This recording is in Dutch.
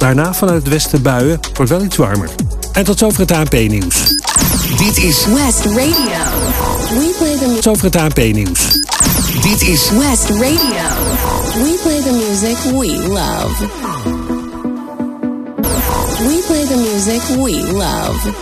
Daarna vanuit het westen buien. Het wordt wel iets warmer. En tot zover het ANP-nieuws. Dit is West Radio. We play the Tot over het ANP-nieuws. Dit is West Radio. We play the music we love. We play the music we love.